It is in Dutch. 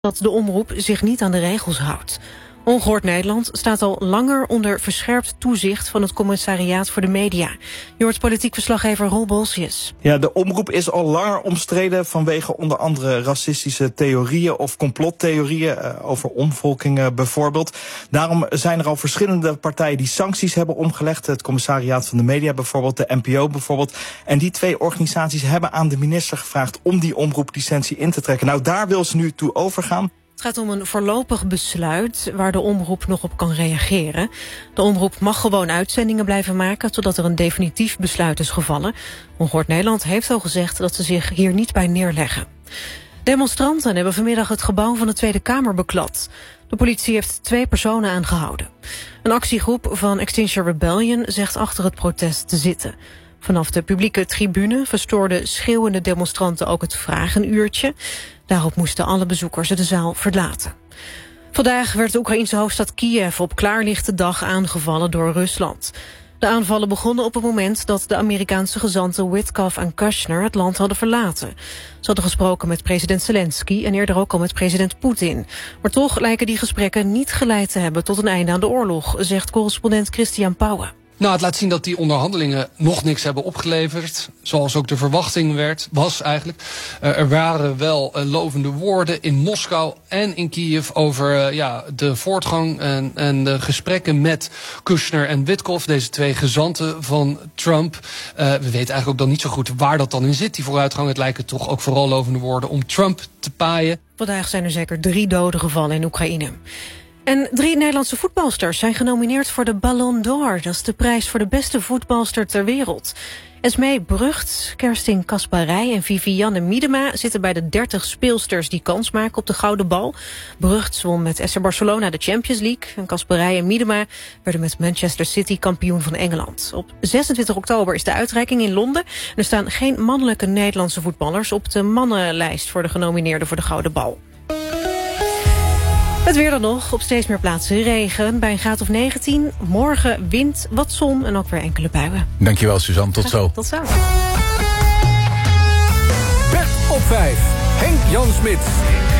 dat de omroep zich niet aan de regels houdt. Ongehoord Nederland staat al langer onder verscherpt toezicht van het Commissariaat voor de Media. Je hoort politiek verslaggever Roel Bolsius. Ja, de omroep is al langer omstreden vanwege onder andere racistische theorieën of complottheorieën over omvolking bijvoorbeeld. Daarom zijn er al verschillende partijen die sancties hebben omgelegd. Het Commissariaat van de Media bijvoorbeeld, de NPO bijvoorbeeld. En die twee organisaties hebben aan de minister gevraagd om die omroeplicentie in te trekken. Nou, daar wil ze nu toe overgaan. Het gaat om een voorlopig besluit waar de omroep nog op kan reageren. De omroep mag gewoon uitzendingen blijven maken totdat er een definitief besluit is gevallen. Ongehoord Nederland heeft al gezegd dat ze zich hier niet bij neerleggen. Demonstranten hebben vanmiddag het gebouw van de Tweede Kamer beklad. De politie heeft 2 personen aangehouden. Een actiegroep van Extinction Rebellion zegt achter het protest te zitten. Vanaf de publieke tribune verstoorden schreeuwende demonstranten ook het vragenuurtje. Daarop moesten alle bezoekers de zaal verlaten. Vandaag werd de Oekraïense hoofdstad Kiev op klaarlichte dag aangevallen door Rusland. De aanvallen begonnen op het moment dat de Amerikaanse gezanten Witkoff en Kushner het land hadden verlaten. Ze hadden gesproken met president Zelensky en eerder ook al met president Poetin. Maar toch lijken die gesprekken niet geleid te hebben tot een einde aan de oorlog, zegt correspondent Christian Pauwen. Nou, het laat zien dat die onderhandelingen nog niks hebben opgeleverd. Zoals ook de verwachting was eigenlijk. Er waren wel lovende woorden in Moskou en in Kiev over de voortgang en de gesprekken met Kushner en Witkoff, deze 2 gezanten van Trump. We weten eigenlijk ook dan niet zo goed waar dat dan in zit, die vooruitgang. Het lijken toch ook vooral lovende woorden om Trump te paaien. Vandaag zijn er zeker 3 doden gevallen in Oekraïne. En 3 Nederlandse voetbalsters zijn genomineerd voor de Ballon d'Or. Dat is de prijs voor de beste voetbalster ter wereld. Esmee Brugt, Kerstin Kasparij en Vivianne Miedema zitten bij de 30 speelsters die kans maken op de Gouden Bal. Brugt won met FC Barcelona de Champions League. En Kasparij en Miedema werden met Manchester City kampioen van Engeland. Op 26 oktober is de uitreiking in Londen. Er staan geen mannelijke Nederlandse voetballers op de mannenlijst voor de genomineerden voor de Gouden Bal. Het weer dan nog, op steeds meer plaatsen regen. Bij een graad of 19, morgen wind, wat zon en ook weer enkele buien. Dankjewel Suzanne, tot zo. Tot zo. Bert op 5, Henk-Jan Smit.